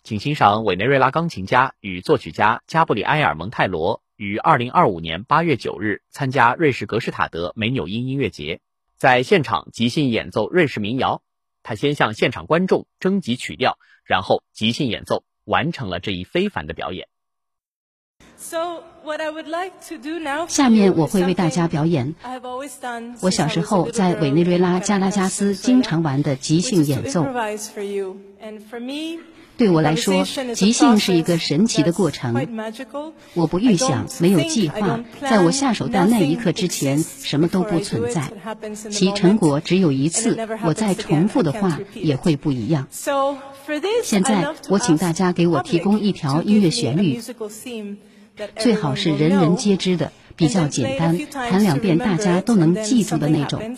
请欣赏委内瑞拉钢琴家与作曲家加布里埃尔·蒙泰罗于2025年8月9日参加瑞士格施塔德美纽因音乐节，在现场即兴演奏瑞士民谣。他先向现场观众征集曲调，然后即兴演奏，完成了这一非凡的表演。 下面我会为大家表演我小时候在委内瑞拉加拉加斯经常玩的即兴演奏。对我来说，即兴是一个神奇的过程。我不预想，没有计划，在我下手的那一刻之前，什么都不存在。其成果只有一次，我再重复的话也会不一样。现在，我请大家给我提供一条音乐旋律，最好是人人皆知的，比较简单，弹2遍大家都能记住的那种。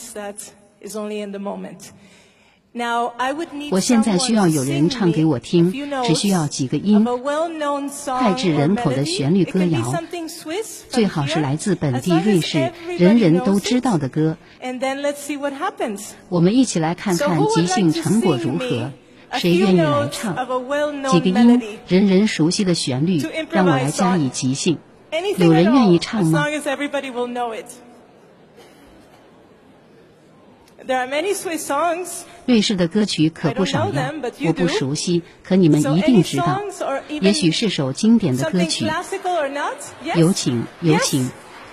我现在需要有人唱给我听，只需要几个音，脍炙人口的旋律歌谣，最好是来自本地瑞士人人都知道的歌。我们一起来看看即兴成果如何。谁愿意来唱？几个音，人人熟悉的旋律，让我来加以即兴。有人愿意唱吗？瑞士的歌曲可不少呀，我不熟悉，可你们一定知道。也许是首经典的歌曲。有请，有请。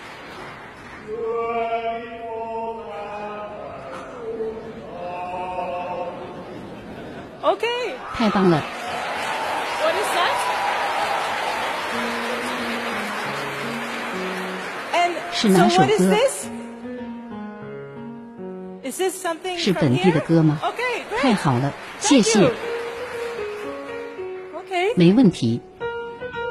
太棒了。是哪首歌？是本地的歌吗？太好了，谢谢。没问题。